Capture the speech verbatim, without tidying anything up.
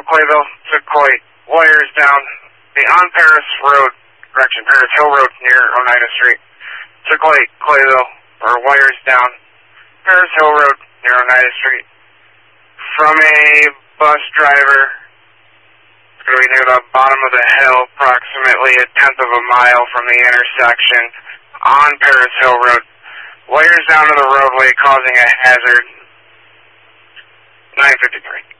Clayville to Clay. Wires down the on Paris Road, correction, Paris Hill Road near Oneida Street. To Clay, Clayville, or wires down Paris Hill Road near Oneida Street. From a bus driver, it's going to be near the bottom of the hill, approximately a tenth of a mile from the intersection on Paris Hill Road. Wires down to the roadway causing a hazard. nine fifty-three.